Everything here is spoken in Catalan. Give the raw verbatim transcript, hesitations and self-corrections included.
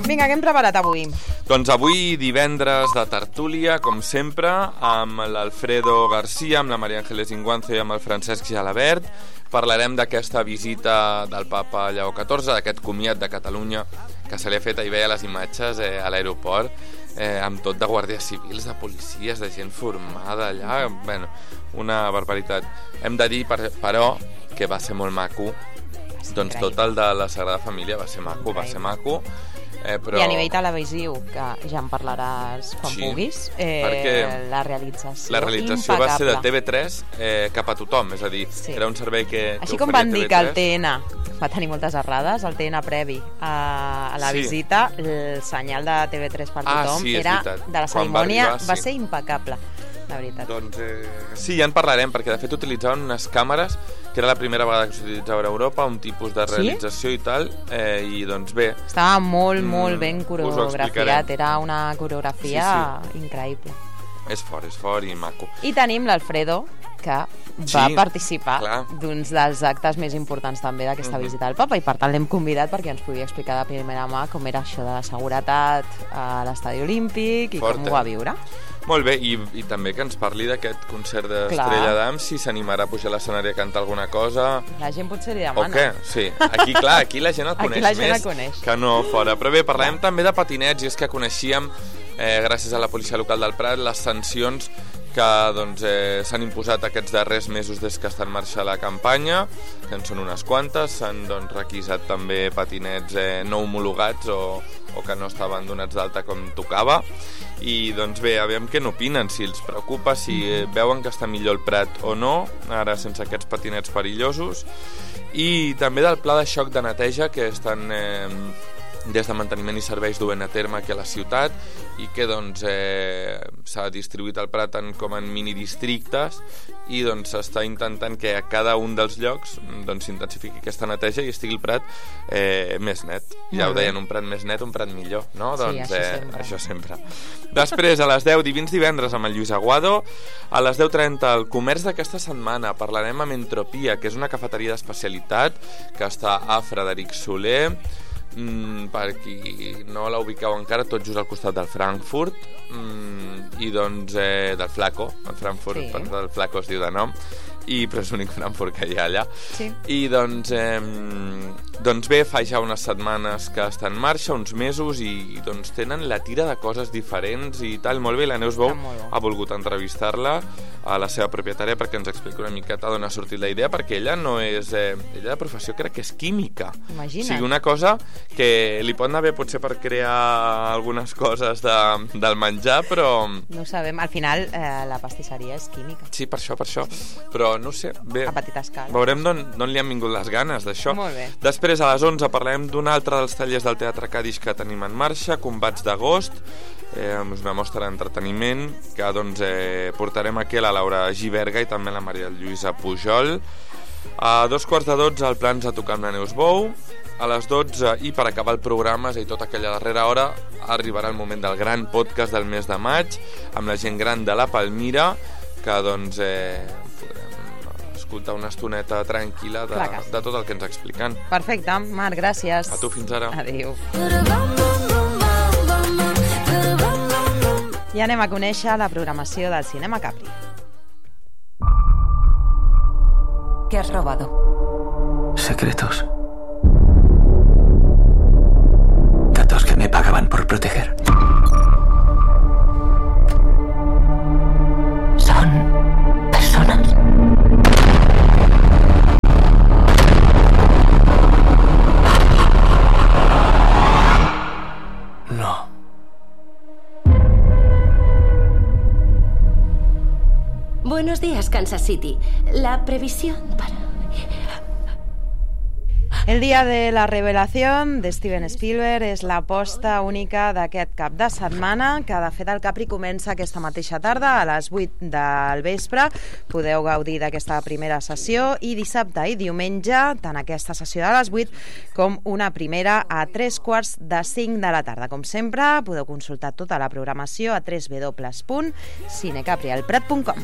Vinga, què hem preparat avui? Doncs avui divendres de tertúlia, com sempre, amb l'Alfredo García, amb la Maria Ángeles Inguanzo i amb el Francesc Jalabert. Parlarem d'aquesta visita del papa Lleó catorze, d'aquest comiat de Catalunya que se li ha fet, hi veia les imatges eh, a l'aeroport, eh, amb tot de guàrdies civils, de policies, de gent formada allà, bueno, una barbaritat. Hem de dir, per, però, que va ser molt maco, doncs tot el de la Sagrada Família va ser maco, va ser maco. Eh, però... I a nivell televisiu, que ja en parlaràs quan sí, puguis, eh, la realització la realització impecable. va ser de T V tres eh, cap a tothom, és a dir, sí. Era un servei que, que així com van dir que el T N va tenir moltes errades, el T N previ a, a la sí. visita, el senyal de T V tres per tothom ah, sí, era veritat. De la cerimònia, va, arribar, va sí. ser impecable, la veritat. Doncs eh, sí, ja en parlarem, perquè de fet utilitzaven unes càmeres que era la primera vegada que s'utilitzava a Europa, un tipus de realització sí? i tal, eh, i doncs bé... Estava molt, molt ben coreografiat, era una coreografia sí, sí. increïble. És fort, és fort i maco. I tenim l'Alfredo, que sí, va participar clar. d'uns dels actes més importants també d'aquesta uh-huh. visita al papa, i per tant l'hem convidat perquè ens podia explicar de primera mà com era això de la seguretat a l'estadi olímpic i Forte. com ho va viure. Molt bé, i, i també que ens parli d'aquest concert d'Estrella Damm, si s'animarà a pujar a l'escenari a cantar alguna cosa. La gent potser li demana. O què? Sí, aquí, clar, aquí la gent el coneix la gent més el coneix. que no fora. Però bé, parlem també de patinets, i és que coneixíem, eh, gràcies a la policia local del Prat, les sancions que doncs, eh, s'han imposat aquests darrers mesos des que està en marxa la campanya, que en són unes quantes. S'han doncs, requisat també patinets eh, no homologats o, o que no estaven donats d'alta com tocava. I doncs bé, aviam què n'opinen, si els preocupa, si eh, veuen que està millor el Prat o no, ara sense aquests patinets perillosos. I també del pla de xoc de neteja que estan... Eh, des de manteniment i serveis duent a terme aquí a la ciutat, i que doncs eh, s'ha distribuït el Prat en, com en minidistrictes, i doncs s'està intentant que a cada un dels llocs doncs s'intensifiqui aquesta neteja i estigui el Prat eh, més net. Ja ho deien, un Prat més net, un Prat millor, no? Sí, doncs això, eh, sempre. això sempre. Després, a les deu, divins divendres amb el Lluís Aguado, a les deu trenta el comerç d'aquesta setmana, parlarem amb Entropia, que és una cafeteria d'especialitat que està a Frederic Soler. Mm, per qui no la ubiqueu encara, tot just al costat del Frankfurt, mm, i doncs eh, del Flaco, el Frankfurt, sí. del Flaco es diu de nom, i però és l'únic Frankfurt que hi ha allà. Sí. I doncs, eh, doncs bé, fa ja unes setmanes que està en marxa, uns mesos, i doncs tenen la tira de coses diferents i tal, molt bé. La Neus Bou ha volgut entrevistar-la, a la seva propietària, perquè ens expliqui una miqueta d'on ha sortit la idea, perquè ella no és... Eh, ella de professió crec que és química. Imagina't. O sigui, una cosa que li pot anar bé potser per crear algunes coses de, del menjar, però... No ho sabem, al final eh, la pastisseria és química. Sí, per això, per això. Però no sé, bé... A petita escala. Veurem d'on li han vingut les ganes d'això. Molt bé. Després, a les onze, parlarem d'un altre dels tallers del Teatre Cadix que tenim en marxa, Combats d'agost, eh, és una mostra d'entreteniment que doncs, eh, portarem aquí a la Laura Giberga i també la Maria Lluïsa Pujol. A dos quarts de dotze el Plans a tocar amb la Neus Bou. A les dotze, i per acabar el programa, és a dir, tota aquella darrera hora, arribarà el moment del gran podcast del mes de maig, amb la gent gran de la Palmira, que doncs eh, podrem escoltar una estoneta tranquil·la de, de tot el que ens expliquen. Perfecte, Marc, gràcies. A tu, fins ara. Adéu. I anem a conèixer la programació del Cinema Capri. ¿Qué has robado? Secretos. Datos que me pagaban por proteger. ¿Son personas? No. Buenos días, Kansas City. La previsión para... El dia de la revelació de Steven Spielberg és l'aposta única d'aquest cap de setmana, que de fet el Capri comença aquesta mateixa tarda a les vuit del vespre. Podeu gaudir d'aquesta primera sessió, i dissabte i diumenge tant aquesta sessió de les vuit com una primera a tres quarts de cinc de la tarda. Com sempre, podeu consultar tota la programació a w w w punt cinecaprialprat punt com.